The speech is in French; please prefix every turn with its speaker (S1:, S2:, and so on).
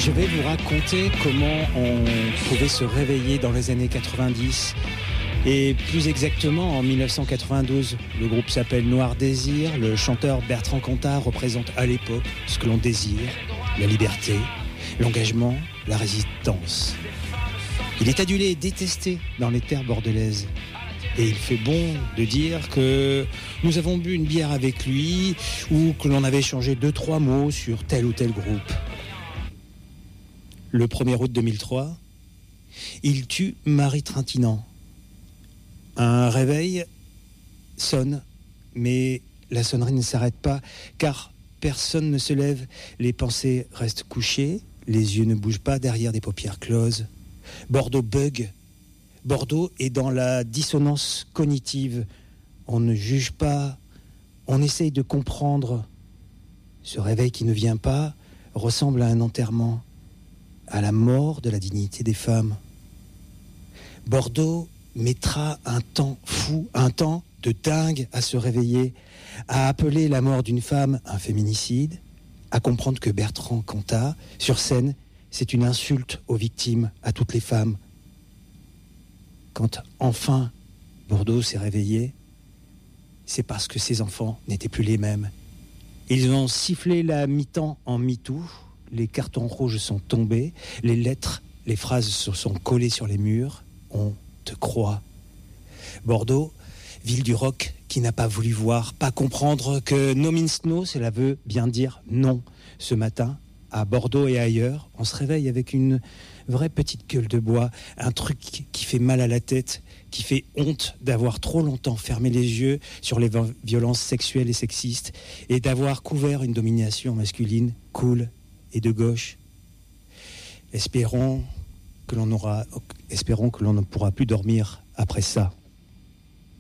S1: Je vais vous raconter comment on pouvait se réveiller dans les années 90 et plus exactement en 1992. Le groupe s'appelle Noir Désir. Le chanteur Bertrand Cantat représente à l'époque ce que l'on désire, la liberté, l'engagement, la résistance. Il est adulé et détesté dans les terres bordelaises. Et il fait bon de dire que nous avons bu une bière avec lui ou que l'on avait échangé 2-3 mots sur tel ou tel groupe. Le 1er août 2003, il tue Marie Trintignant. Un réveil sonne, mais la sonnerie ne s'arrête pas, car personne ne se lève. Les pensées restent couchées, les yeux ne bougent pas derrière des paupières closes. Bordeaux bug. Bordeaux est dans la dissonance cognitive. On ne juge pas, on essaye de comprendre. Ce réveil qui ne vient pas ressemble à un enterrement, à la mort de la dignité des femmes. Bordeaux mettra un temps fou, un temps de dingue à se réveiller, à appeler la mort d'une femme un féminicide, à comprendre que Bertrand Cantat, sur scène, c'est une insulte aux victimes, à toutes les femmes. Quand enfin Bordeaux s'est réveillé, c'est parce que ses enfants n'étaient plus les mêmes. Ils ont sifflé la mi-temps en MeToo, les cartons rouges sont tombés, les lettres, les phrases se sont collées sur les murs. On te croit. Bordeaux, ville du rock qui n'a pas voulu voir, pas comprendre que no means no, cela veut bien dire non. Ce matin, à Bordeaux et ailleurs, on se réveille avec une vraie petite gueule de bois, un truc qui fait mal à la tête, qui fait honte d'avoir trop longtemps fermé les yeux sur les violences sexuelles et sexistes et d'avoir couvert une domination masculine cool et de gauche. Espérons que l'on ne pourra plus dormir après ça.